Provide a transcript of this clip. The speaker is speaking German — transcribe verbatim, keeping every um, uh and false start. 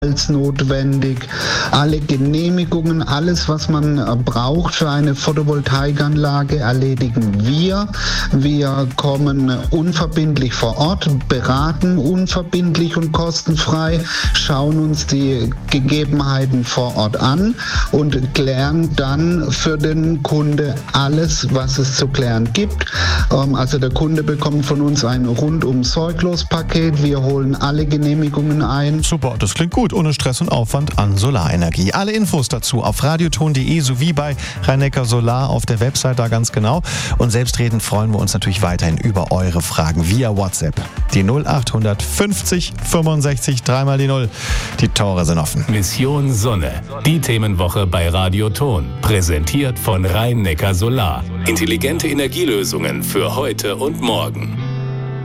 als notwendig. Alle Genehmigungen, alles, was man braucht für eine Photovoltaikanlage, erledigen wir. Wir kommen unverbindlich vor Ort, beraten unverbindlich und kostenfrei, schauen uns die Gegebenheiten vor Ort an und klären dann für den Kunde alles, was es zu klären gibt. Also der Kunde bekommt von uns ein rundum sorglos Paket. Wir holen alle Genehmigungen ein. Super, das klingt gut. Ohne Stress und Aufwand an Solarenergie. Alle Infos dazu auf radioton punkt de sowie bei Rhein-Neckar Solar auf der Website da ganz genau. Und selbstredend freuen wir uns natürlich weiterhin über eure Fragen via WhatsApp. Die null acht fünfzig fünfundsechzig dreimal die null. Die Tore sind offen. Mission Sonne. Die Themenwoche bei Radioton. Präsentiert von Rhein-Neckar Solar. Intelligente Energielösungen für heute und morgen.